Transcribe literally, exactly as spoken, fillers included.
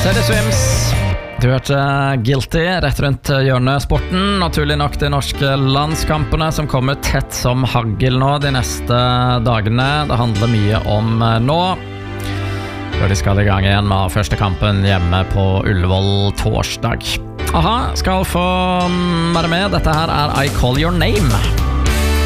Teddy Swims. Du hørte Guilty rett rundt hjørnet sporten. Naturlig nok de norske landskampene som kommer tett som hagl nå de neste dagene. Det handler mye om nå. Før de skal i gang igjen med første kampen hjemme på Ullevål torsdag. Aha, skal få være med. Dette her er I Call Your Name.